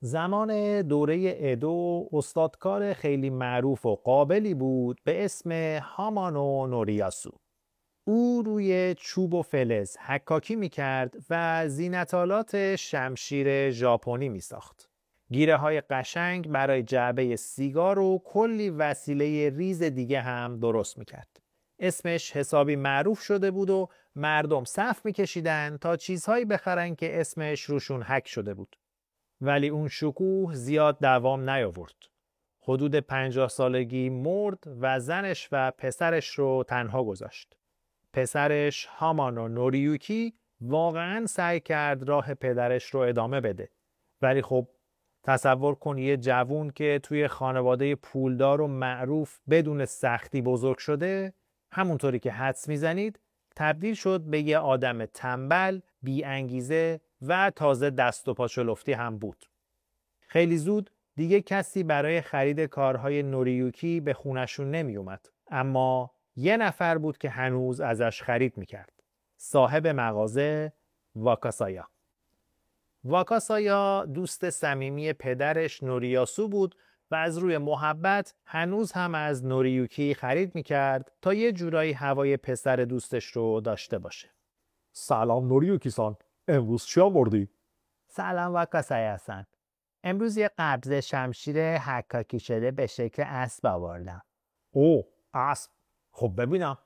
زمان دوره ادو استادکار خیلی معروف و قابلی بود به اسم هامانو نوریاسو. او روی چوب و فلز حکاکی میکرد و زینتالات شمشیر ژاپنی میساخت. گیره های قشنگ برای جعبه سیگار و کلی وسیله ریز دیگه هم درست میکرد. اسمش حسابی معروف شده بود و مردم صف میکشیدن تا چیزهایی بخرن که اسمش روشون حک شده بود. ولی اون شکوه زیاد دوام نیاورد. حدود 50 سالگی مرد و زنش و پسرش رو تنها گذاشت. پسرش هامانو نوریوکی واقعاً سعی کرد راه پدرش رو ادامه بده. ولی خب تصور کن یه جوون که توی خانواده پولدار و معروف بدون سختی بزرگ شده، همونطوری که حدس میزنید تبدیل شد به یه آدم تنبل، بی انگیزه و تازه دست و پا شلفتی هم بود. خیلی زود دیگه کسی برای خرید کارهای نوریوکی به خونشون نمی اومد. اما یه نفر بود که هنوز ازش خرید میکرد. صاحب مغازه واکاسایا. واکاسایا دوست صمیمی پدرش نوریاسو بود و از روی محبت هنوز هم از نوریوکی خرید میکرد تا یه جورایی هوای پسر دوستش رو داشته باشه. سلام نوریوکی سان، امروز چی آوردی؟ سلام واکاسایا-سان. امروز یه قبض شمشیر حکاکی شده به شکل اسب آوردم. اوه، اسب. خب ببینم.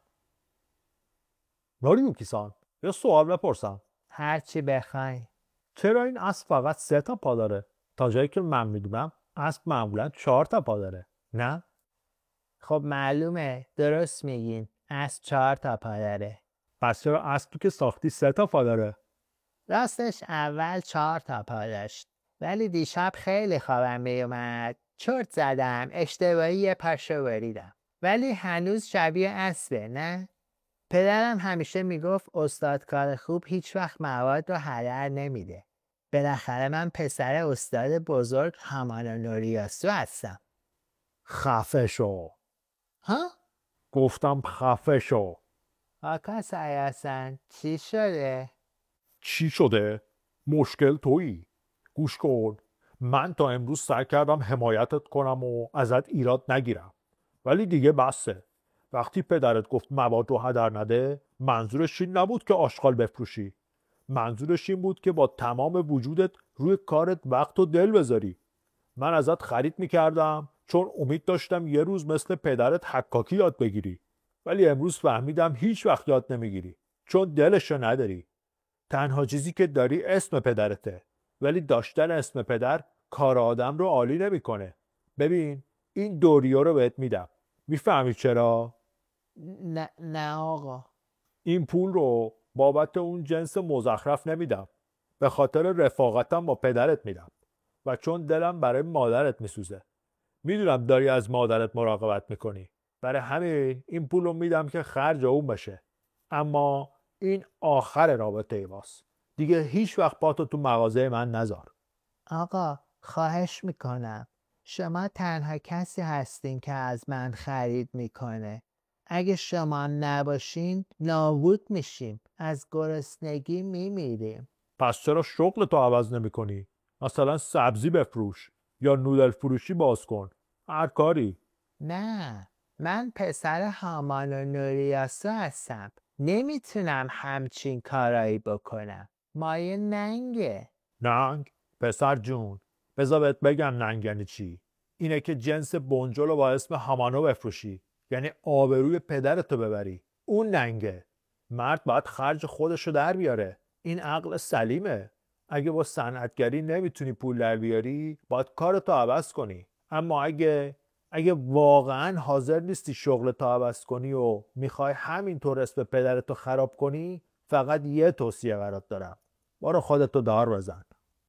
نوریوکی سان، یه سوال بپرسم. هر چی بخوای. چرا این اسب فقط 3 تا پا داره؟ تا جایی که من میدونم اسب معمولا 4 تا پا داره. نه؟ خب معلومه، درست میگین، اسب 4 تا پا داره. پس چرا اسب تو که ساختی 3 تا پا داره؟ راستش اول 4 تا پا داشت، ولی دیشب خیلی خوابم میومد، چرت زدم، اشتباهی یه پاشو بریدم. ولی هنوز شبیه اسبه، نه؟ پدرم همیشه میگفت استادکار خوب هیچ وقت مواد رو هدر نمیده. بالاخره من پسر استاد بزرگ هامانو نوریاسو هستم. خفه شو. ها؟ گفتم خفه شو. واکاسایا-سان، چی شده؟ چی شده؟ مشکل تویی. گوش کن، من تا امروز سعی کردم حمایتت کنم و ازت ایراد نگیرم، ولی دیگه بسه. وقتی پدرت گفت مواد رو هدر نده، منظورش این نبود که آشغال بفروشی. منظورش این بود که با تمام وجودت روی کارت وقت و دل بذاری. من ازت خرید میکردم چون امید داشتم یه روز مثل پدرت حکاکی یاد بگیری، ولی امروز فهمیدم هیچ وقت یاد نمیگیری چون دلشو نداری. تنها چیزی که داری اسم پدرته، ولی داشتن اسم پدر کار آدم رو عالی نمیکنه. ببین، این دوریو رو بهت میدم. میفهمی چرا؟ نه آقا. این پول رو بابت اون جنس مزخرف نمیدم. به خاطر رفاقتم با پدرت میدم و چون دلم برای مادرت میسوزه. میدونم داری از مادرت مراقبت میکنی. برای همین این پول رو میدم که خرج اون بشه. اما این آخر رابطه ماست. دیگه هیچ وقت پاتو تو مغازه من نذار. آقا خواهش میکنم، شما تنها کسی هستین که از من خرید میکنه. اگه شما نباشین نابود میشیم، از گرسنگی میمیریم. پس چرا شغل تو عوض نمی کنی؟ مثلا سبزی بفروش یا نودل فروشی باز کن. هر کاری. نه، من پسر هامانو نوریاسو هستم، نمیتونم همچین کارایی بکنم. مایه ننگه. ننگ؟ پسر جون، بذار بهت بگم ننگ یعنی چی. اینه که جنس بنجل رو با اسم هامانو بفروشی، یعنی آبروی پدرتو ببری. اون ننگه. مرد باید خرج خودشو در بیاره. این عقل سلیمه. اگه با صنعتگری نمیتونی پول در بیاری، باید کارتو عوض کنی. اما اگه واقعا حاضر نیستی شغلتو عوض کنی و میخوای همینطور اسم پدرتو خراب کنی، فقط یه توصیه برات دارم. برو خودتو دار بزن.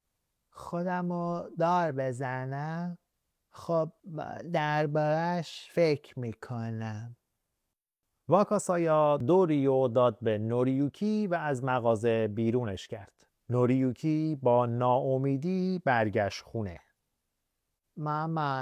خودمو دار بزنم؟ خب دربارش فکر میکنم. واکاسایا دوریو داد به نوریوکی و از مغازه بیرونش کرد. نوریوکی با ناامیدی برگشت خونه. مامان